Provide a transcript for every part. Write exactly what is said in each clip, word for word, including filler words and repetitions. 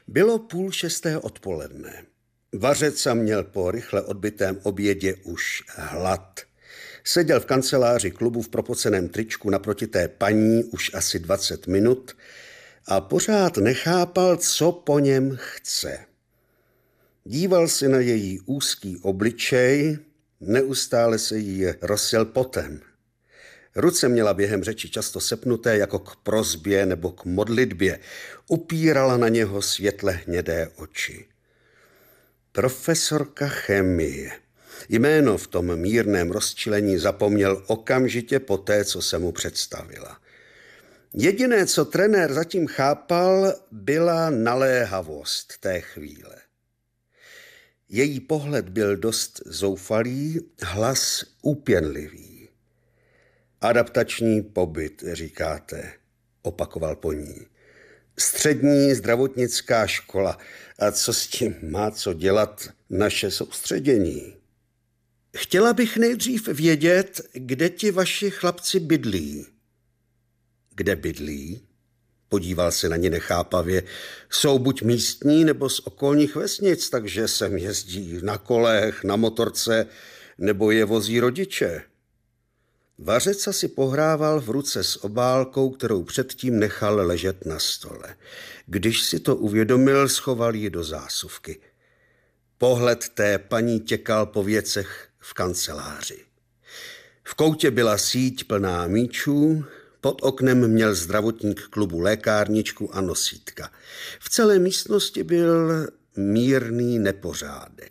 Bylo půl šesté odpoledne. Vařeca měl po rychle odbytém obědě už hlad. Seděl v kanceláři klubu v propoceném tričku naproti té paní už asi dvacet minut a pořád nechápal, co po něm chce. Díval si na její úzký obličej, neustále se jí rozsel potem. Ruce měla během řeči často sepnuté jako k prosbě nebo k modlitbě. Upírala na něho světle hnědé oči. Profesorka chemie. Jméno v tom mírném rozčilení zapomněl okamžitě po té, co se mu představila. Jediné, co trenér zatím chápal, byla naléhavost té chvíle. Její pohled byl dost zoufalý, hlas úpěnlivý. Adaptační pobyt, říkáte, opakoval po ní. Střední zdravotnická škola. A co s tím má co dělat naše soustředění? Chtěla bych nejdřív vědět, kde ti vaši chlapci bydlí. Kde bydlí? Podíval se na ně nechápavě. Jsou buď místní, nebo z okolních vesnic, takže sem jezdí na kolech, na motorce, nebo je vozí rodiče. Vařeca si pohrával v ruce s obálkou, kterou předtím nechal ležet na stole. Když si to uvědomil, schoval ji do zásuvky. Pohled té paní těkal po věcech v kanceláři. V koutě byla síť plná míčů, pod oknem měl zdravotník klubu lékárničku a nosítka. V celé místnosti byl mírný nepořádek.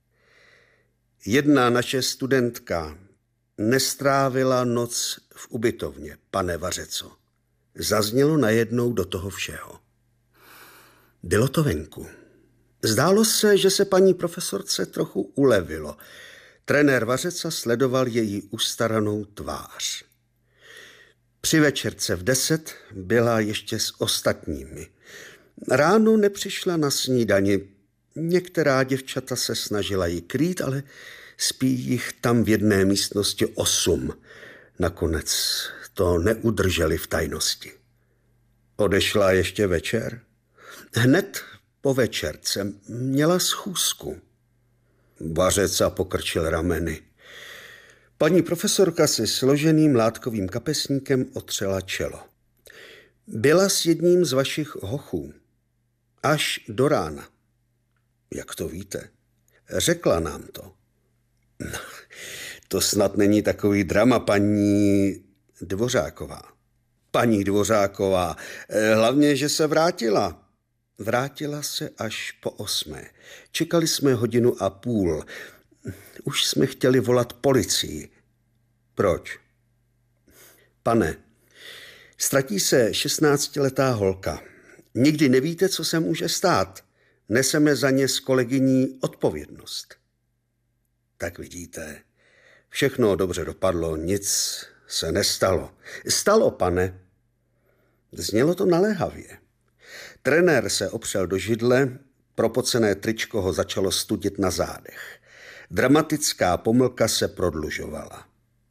Jedna naše studentka nestrávila noc v ubytovně, pane Vařeco. Zaznělo najednou do toho všeho. Bylo to venku. Zdálo se, že se paní profesorce trochu ulevilo. Trenér Vařeca sledoval její ustaranou tvář. Při večerce v deset byla ještě s ostatními. Ráno nepřišla na snídani. Některá děvčata se snažila ji krýt, ale spí jich tam v jedné místnosti osm. Nakonec to neudrželi v tajnosti. Odešla ještě večer. Hned po večerce měla schůzku. Vařeca pokrčil rameny. Paní profesorka si složeným látkovým kapesníkem otřela čelo. Byla s jedním z vašich hochů. Až do rána. Jak to víte? Řekla nám to. No, to snad není takový drama, paní Dvořáková. Paní Dvořáková, hlavně, že se vrátila. Vrátila se až po osmé. Čekali jsme hodinu a půl. Už jsme chtěli volat policii. Proč? Pane, ztratí se šestnáctiletá holka. Nikdy nevíte, co se může stát. Neseme za ně s kolegyní odpovědnost. Tak vidíte, všechno dobře dopadlo, nic se nestalo. Stalo, pane. Znělo to naléhavě. Trenér se opřel do židle, propocené tričko ho začalo studit na zádech. Dramatická pomlka se prodlužovala.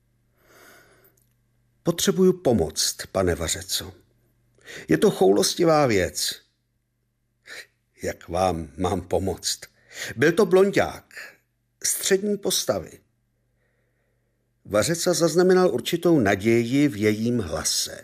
Potřebuju pomoct, pane Vařeco. Je to choulostivá věc. Jak vám mám pomoct? Byl to blonďák, střední postavy. Vařeca zaznamenal určitou naději v jejím hlase.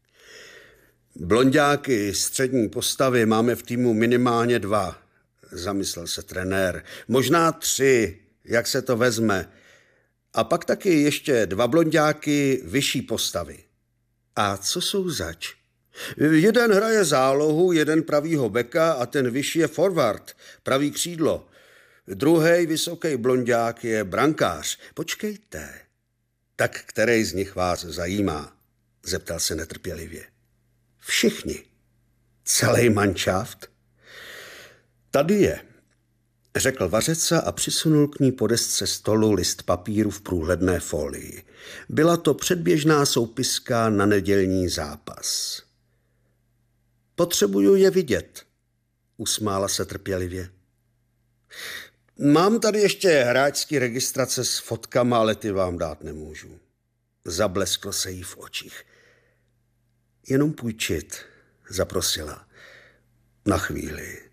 Blonďáky střední postavy máme v týmu minimálně dva, zamyslel se trenér. Možná tři, jak se to vezme. A pak taky ještě dva blonďáky vyšší postavy. A co jsou zač? Jeden hraje zálohu, jeden pravýho beka a ten vyšší je forward, pravý křídlo. Druhý vysoký blonďák je brankář. Počkejte, tak který z nich vás zajímá? Zeptal se netrpělivě. Všichni. Celý manšaft? Tady je, řekl Vařeca a přisunul k ní po desce stolu list papíru v průhledné folii. Byla to předběžná soupiska na nedělní zápas. Potřebuju je vidět, usmála se trpělivě. Mám tady ještě hráčský registrace s fotkama, ale ty vám dát nemůžu. Zablesklo se jí v očích. Jenom půjčit, zaprosila. Na chvíli.